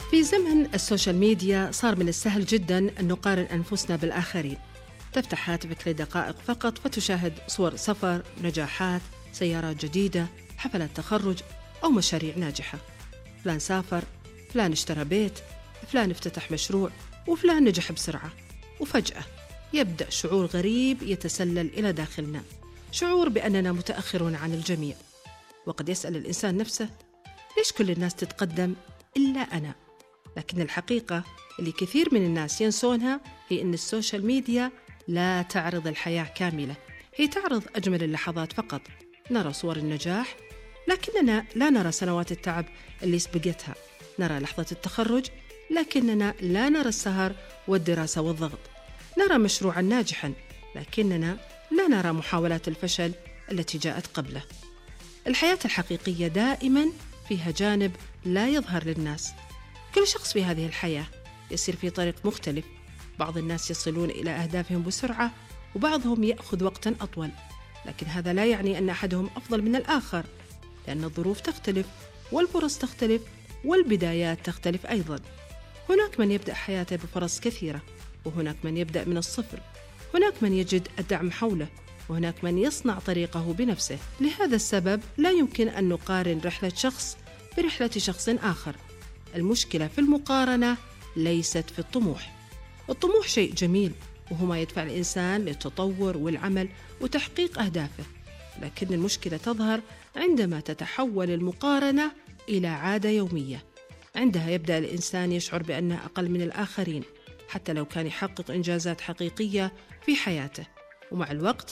في زمن السوشيال ميديا صار من السهل جدا أن نقارن أنفسنا بالآخرين. تفتح هاتفك لدقائق فقط فتشاهد صور سفر، نجاحات، سيارات جديدة، حفلات تخرج أو مشاريع ناجحة. فلان سافر، فلان اشترى بيت، فلان افتتح مشروع، وفلان نجح بسرعة. وفجأة يبدأ شعور غريب يتسلل إلى داخلنا، شعور بأننا متأخرون عن الجميع. وقد يسأل الإنسان نفسه: ليش كل الناس تتقدم إلا أنا؟ لكن الحقيقة اللي كثير من الناس ينسونها هي أن السوشيال ميديا لا تعرض الحياة كاملة، هي تعرض أجمل اللحظات فقط. نرى صور النجاح لكننا لا نرى سنوات التعب اللي سبقتها، نرى لحظة التخرج لكننا لا نرى السهر والدراسة والضغط، نرى مشروعا ناجحا لكننا لا نرى محاولات الفشل التي جاءت قبله. الحياة الحقيقية دائما فيها جانب لا يظهر للناس. كل شخص في هذه الحياة يسير في طريق مختلف، بعض الناس يصلون إلى أهدافهم بسرعة وبعضهم يأخذ وقتا أطول، لكن هذا لا يعني أن أحدهم أفضل من الآخر، لأن الظروف تختلف والفرص تختلف والبدايات تختلف أيضا. هناك من يبدأ حياته بفرص كثيرة، وهناك من يبدأ من الصفر، هناك من يجد الدعم حوله، وهناك من يصنع طريقه بنفسه. لهذا السبب لا يمكن أن نقارن رحلة شخص برحلة شخص آخر. المشكلة في المقارنة ليست في الطموح. الطموح شيء جميل وهو ما يدفع الإنسان للتطور والعمل وتحقيق أهدافه، لكن المشكلة تظهر عندما تتحول المقارنة إلى عادة يومية. عندها يبدأ الإنسان يشعر بأنه أقل من الآخرين حتى لو كان يحقق إنجازات حقيقية في حياته، ومع الوقت